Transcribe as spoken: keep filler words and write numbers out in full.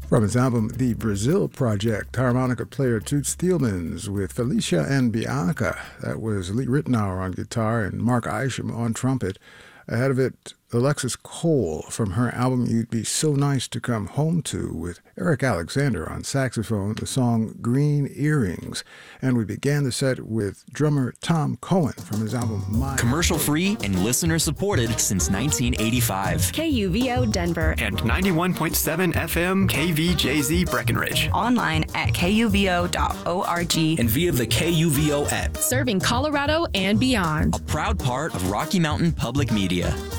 From his album The Brazil Project, harmonica player Toots Thielmans with Felicia and Bianca. That was Lee Ritenour on guitar and Mark Isham on trumpet. Ahead of it, Alexis Cole from her album You'd Be So Nice to Come Home To with Eric Alexander on saxophone, the song Green Earrings. And we began the set with drummer Tom Cohen from his album My... Commercial-free and listener-supported since nineteen eighty-five. K U V O Denver. And ninety-one point seven F M K V J Z Breckenridge. Online at K U V O dot org. And via the K U V O app. Serving Colorado and beyond. A proud part of Rocky Mountain Public Media.